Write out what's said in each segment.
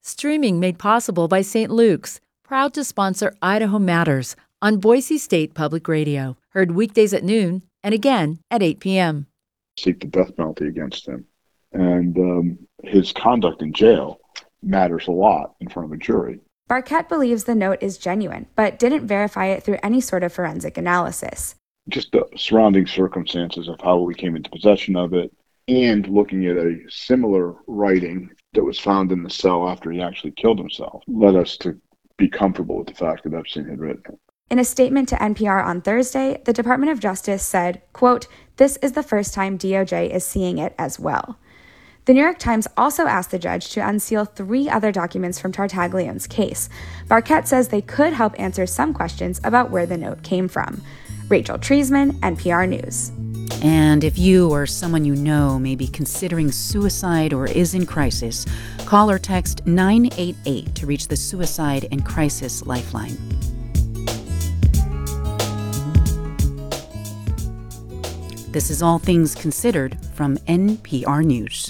Streaming made possible by St. Luke's, proud to sponsor Idaho Matters on Boise State Public Radio. Heard weekdays at noon and again at 8 p.m. Seek the death penalty against him. And his conduct in jail matters a lot in front of a jury. Barquette believes the note is genuine, but didn't verify it through any sort of forensic analysis. Just the surrounding circumstances of how we came into possession of it, and looking at a similar writing that was found in the cell after he actually killed himself, led us to be comfortable with the fact that Epstein had written it. In a statement to NPR on Thursday, the Department of Justice said, quote, "This is the first time DOJ is seeing it as well." The New York Times also asked the judge to unseal 3 other documents from Tartaglione's case. Barquette says they could help answer some questions about where the note came from. Rachel Treisman, NPR News. And if you or someone you know may be considering suicide or is in crisis, call or text 988 to reach the Suicide and Crisis Lifeline. This is All Things Considered from NPR News.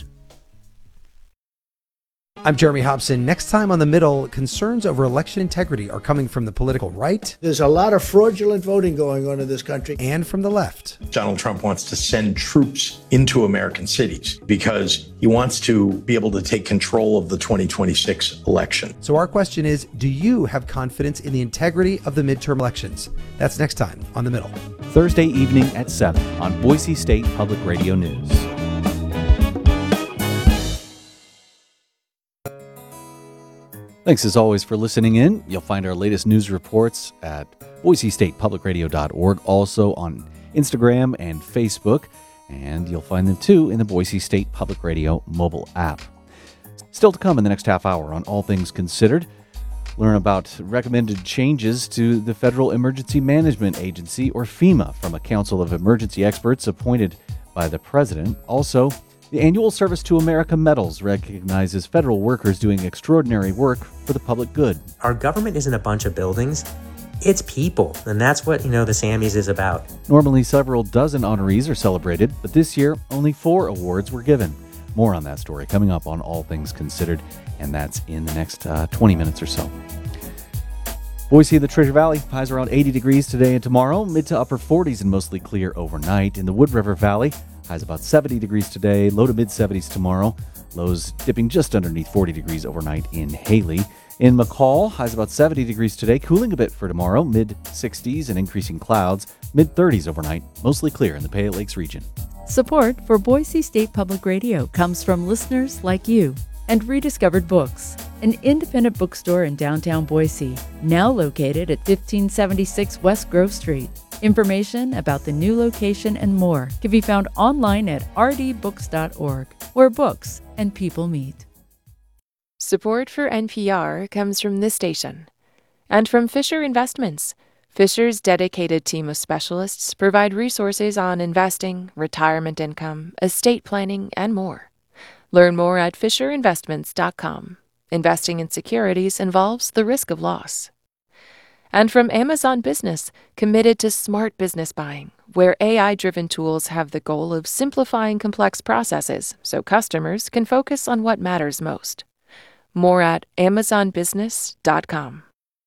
I'm Jeremy Hobson. Next time on The Middle, concerns over election integrity are coming from the political right. There's a lot of fraudulent voting going on in this country. And from the left. Donald Trump wants to send troops into American cities because he wants to be able to take control of the 2026 election. So our question is, do you have confidence in the integrity of the midterm elections? That's next time on The Middle. Thursday evening at 7 on Boise State Public Radio News. Thanks as always for listening in. You'll find our latest news reports at boisestatepublicradio.org, also on Instagram and Facebook, and you'll find them too in the Boise State Public Radio mobile app. Still to come in the next half hour on All Things Considered, learn about recommended changes to the Federal Emergency Management Agency, or FEMA, from a council of emergency experts appointed by the president. Also, the annual Service to America Medals recognizes federal workers doing extraordinary work for the public good. Our government isn't a bunch of buildings. It's people, and that's what, the Sammys is about. Normally, several dozen honorees are celebrated, but this year, only 4 awards were given. More on that story coming up on All Things Considered, and that's in the next 20 minutes or so. Boise, the Treasure Valley, highs around 80 degrees today and tomorrow, mid to upper 40s and mostly clear overnight. In the Wood River Valley, highs about 70 degrees today, low to mid 70s tomorrow. Lows dipping just underneath 40 degrees overnight in Haley. In McCall, highs about 70 degrees today, cooling a bit for tomorrow, mid 60s and increasing clouds, mid 30s overnight, mostly clear in the Pale Lakes region. Support for Boise State Public Radio comes from listeners like you and Rediscovered Books, an independent bookstore in downtown Boise, now located at 1576 West Grove Street. Information about the new location and more can be found online at rdbooks.org, where books and people meet. Support for NPR comes from this station and from Fisher Investments. Fisher's dedicated team of specialists provide resources on investing, retirement income, estate planning, and more. Learn more at FisherInvestments.com. Investing in securities involves the risk of loss. And from Amazon Business, committed to smart business buying, where AI-driven tools have the goal of simplifying complex processes so customers can focus on what matters most. More at AmazonBusiness.com.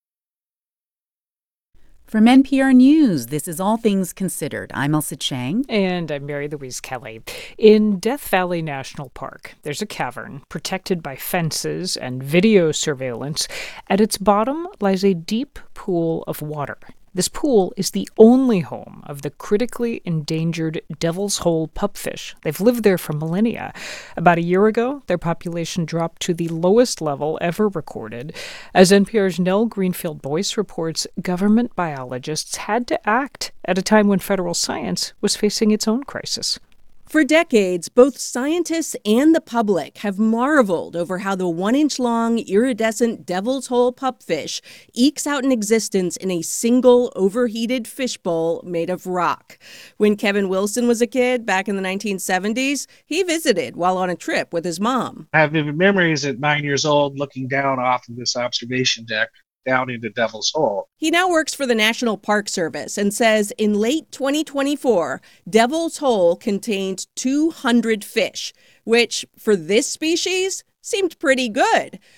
From NPR News, this is All Things Considered. I'm Elsa Chang. And I'm Mary Louise Kelly. In Death Valley National Park, there's a cavern protected by fences and video surveillance. At its bottom lies a deep pool of water. This pool is the only home of the critically endangered Devil's Hole pupfish. They've lived there for millennia. About a year ago, their population dropped to the lowest level ever recorded. As NPR's Nell Greenfield-Boyce reports, government biologists had to act at a time when federal science was facing its own crisis. For decades, both scientists and the public have marveled over how the 1-inch-long iridescent Devil's Hole pupfish ekes out an existence in a single overheated fishbowl made of rock. When Kevin Wilson was a kid back in the 1970s, he visited while on a trip with his mom. I have vivid memories at 9 years old looking down off of this observation deck down into Devil's Hole. He now works for the National Park Service and says in late 2024, Devil's Hole contained 200 fish, which, for this species, seemed pretty good.